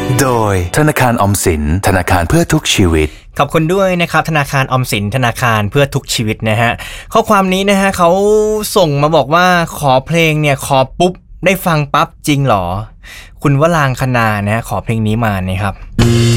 โดยธนาคารออมสินธนาคารเพื่อทุกชีวิตขอบคุณด้วยนะครับธนาคารออมสินธนาคารเพื่อทุกชีวิตนะฮะข้อความนี้นะฮะเขาส่งมาบอกว่าขอเพลงเนี่ยขอปุ๊บได้ฟังปั๊บจริงหรอคุณวรางคณานะฮะขอเพลงนี้มาเนี่ยครับ